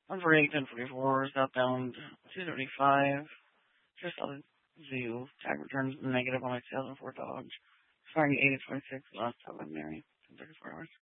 148, 1044, southbound 275. Just saw the zoo. Tag returns negative on my sales and 4 dogs. Firing 80 26, last time I'm married. 34 hours.